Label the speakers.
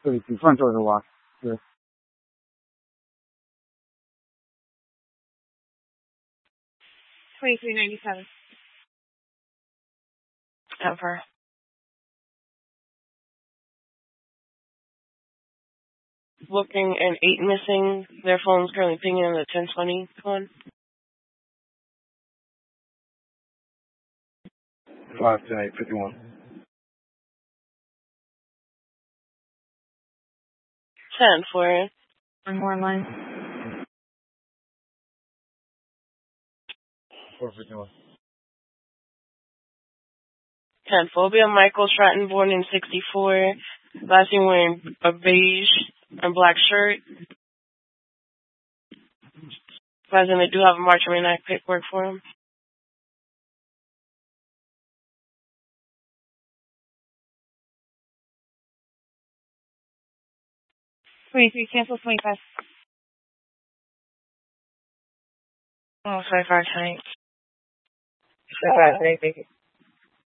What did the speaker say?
Speaker 1: 对，主犯做的话，对。
Speaker 2: 2397. Ever. Looking and 8 missing. Their phone's currently pinging in the 1020 one.
Speaker 1: 5-10-8-51.
Speaker 2: 10-4. One more line.
Speaker 1: 4-51.
Speaker 2: 10-4. Be a Michael Stratton, born in 64. Last seen wearing a beige and black shirt. Present, they do have a March 29 paperwork for him. 23, cancel 25. Oh, sorry, 5 tonight. 5 tonight, thank you.